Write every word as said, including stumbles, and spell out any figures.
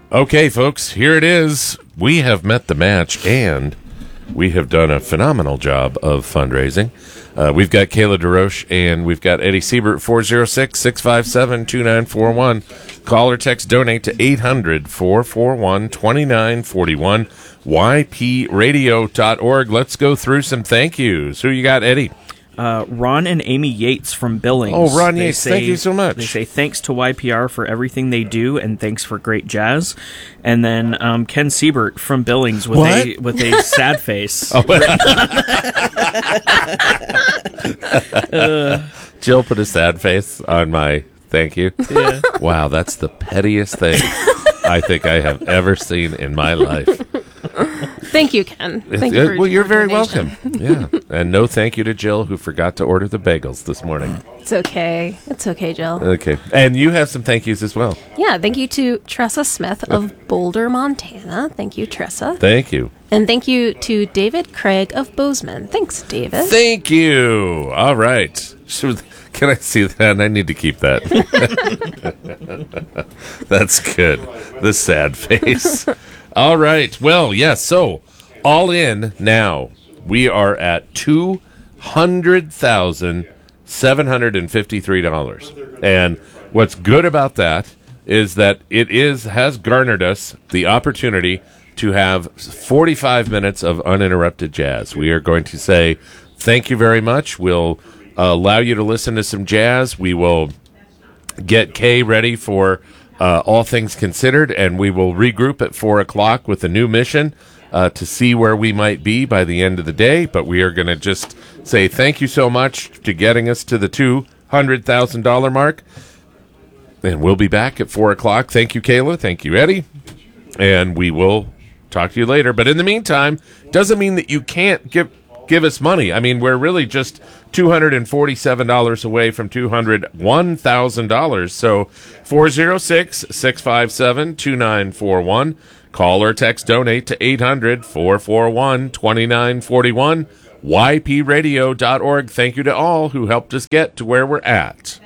Okay, folks, here it is. We have met the match, and we have done a phenomenal job of fundraising. Uh, we've got Kayla DeRoche, and we've got Eddie Siebert, four oh six, six five seven, two nine four one. Call or text donate to eight hundred, four four one, two nine four one, y p radio dot org. Let's go through some thank yous. Who you got, Eddie? Uh, Ron and Amy Yates from Billings. Oh, Ron They Yates, say- thank you so much. They say thanks to Y P R for everything they do, and thanks for great jazz. And then um, Ken Siebert from Billings with What? a with a sad face. Oh, uh, Jill put a sad face on my thank you. Yeah. Wow, that's the pettiest thing I think I have ever seen in my life. Thank you, Ken. Thank you Uh, for well, you're your very donation. welcome. Yeah, and no thank you to Jill, who forgot to order the bagels this morning. It's okay. It's okay, Jill. Okay, and you have some thank yous as well. Yeah, thank you to Tressa Smith of Boulder, Montana. Thank you, Tressa. Thank you. And thank you to David Craig of Bozeman. Thanks, David. Thank you. All right. Should- Can I see that? I need to keep that. That's good. The sad face. All right. Well, yes. So, all in now, we are at two hundred thousand seven hundred fifty-three dollars. And what's good about that is that it is has garnered us the opportunity to have forty-five minutes of uninterrupted jazz. We are going to say thank you very much. We'll uh, allow you to listen to some jazz. We will get Kay ready for uh, All Things Considered, and we will regroup at four o'clock with a new mission uh, to see where we might be by the end of the day. But we are going to just say thank you so much to getting us to the two hundred thousand dollars mark. And we'll be back at four o'clock. Thank you, Kayla. Thank you, Eddie. And we will talk to you later. But in the meantime, doesn't mean that you can't give give us money. I mean, we're really just two hundred forty-seven dollars away from two hundred one thousand dollars. So four oh six, six five seven, two nine four one. Call or text donate to eight hundred, four four one, two nine four one. y p radio dot org. Thank you to all who helped us get to where we're at.